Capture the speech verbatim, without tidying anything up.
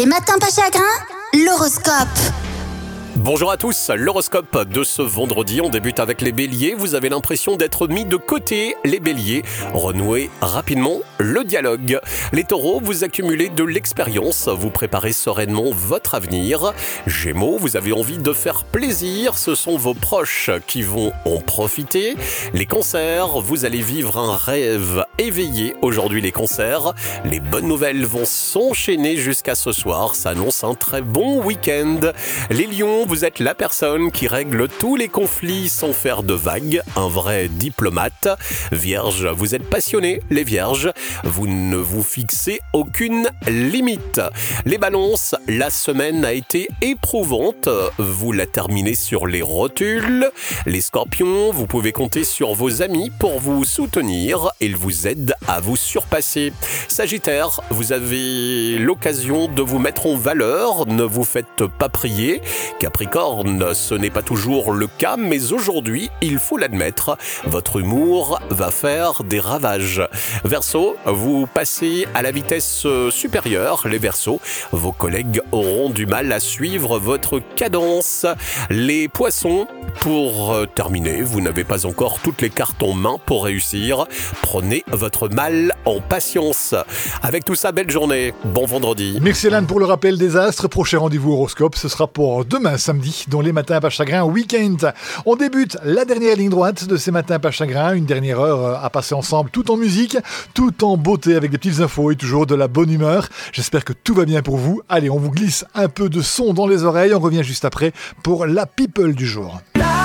Les matins pas chagrins, l'horoscope. Bonjour à tous, l'horoscope de ce vendredi, on débute avec les béliers. Vous avez l'impression d'être mis de côté, les béliers. Renouez rapidement le dialogue. Les taureaux, vous accumulez de l'expérience, vous préparez sereinement votre avenir. Gémeaux, vous avez envie de faire plaisir, ce sont vos proches qui vont en profiter. Les cancers, vous allez vivre un rêve éveillé aujourd'hui les cancers. Les bonnes nouvelles vont s'enchaîner jusqu'à ce soir, ça annonce un très bon week-end. Les lions, vous êtes la personne qui règle tous les conflits sans faire de vagues, un vrai diplomate. Vierge, vous êtes passionné, les vierges, vous ne vous fixez aucune limite. Les balances, la semaine a été éprouvante, vous la terminez sur les rotules. Les scorpions, vous pouvez compter sur vos amis pour vous soutenir, ils vous aident à vous surpasser. Sagittaire, vous avez l'occasion de vous mettre en valeur, ne vous faites pas prier. Capricorne, ce n'est pas toujours le cas, mais aujourd'hui, il faut l'admettre, votre humour va faire des ravages. Verseau, vous passez à la vitesse supérieure, les Verseaux, vos collègues auront du mal à suivre votre cadence. Les Poissons, pour terminer, vous n'avez pas encore toutes les cartes en main pour réussir, prenez votre mal en patience. Avec tout ça, belle journée, bon vendredi. Merci Alan pour le rappel des astres. Prochain rendez-vous horoscope, ce sera pour demain samedi dans les matins pas chagrins week-end. On débute la dernière ligne droite de ces matins pas chagrins, une dernière heure à passer ensemble, tout en musique, tout en beauté, avec des petites infos et toujours de la bonne humeur. J'espère que tout va bien pour vous. Allez, on vous glisse un peu de son dans les oreilles. On revient juste après pour la people du jour.